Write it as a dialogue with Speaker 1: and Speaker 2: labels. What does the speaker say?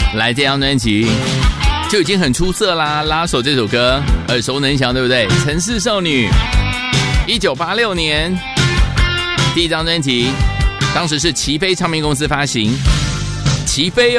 Speaker 1: 来这张专辑就已经很出色啦，拉手这首歌耳熟能详，对不对？城市少女1986年第一张专辑，当时是齐飞唱片公司发行，齐飞